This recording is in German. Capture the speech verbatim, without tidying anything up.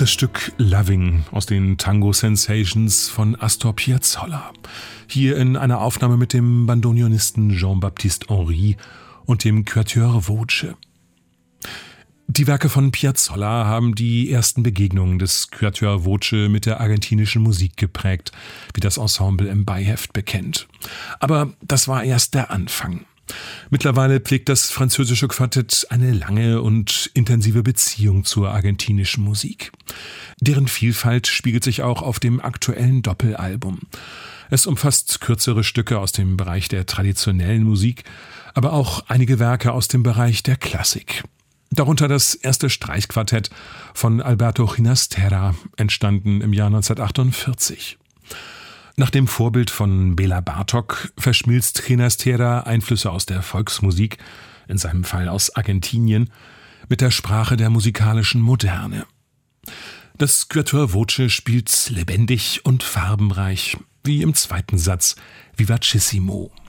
Das Stück Loving aus den Tango Sensations von Astor Piazzolla. Hier in einer Aufnahme mit dem Bandoneonisten Jean-Baptiste Henry und dem Quatuor Voce. Die Werke von Piazzolla haben die ersten Begegnungen des Quatuor Voce mit der argentinischen Musik geprägt, wie das Ensemble im Beiheft bekennt. Aber das war erst der Anfang. Mittlerweile pflegt das französische Quartett eine lange und intensive Beziehung zur argentinischen Musik. Deren Vielfalt spiegelt sich auch auf dem aktuellen Doppelalbum. Es umfasst kürzere Stücke aus dem Bereich der traditionellen Musik, aber auch einige Werke aus dem Bereich der Klassik. Darunter das erste Streichquartett von Alberto Ginastera, entstanden im Jahr neunzehnhundertachtundvierzig. Nach dem Vorbild von Bela Bartok verschmilzt Ginastera Einflüsse aus der Volksmusik, in seinem Fall aus Argentinien, mit der Sprache der musikalischen Moderne. Das Quatuor Voce spielt lebendig und farbenreich, wie im zweiten Satz Vivacissimo.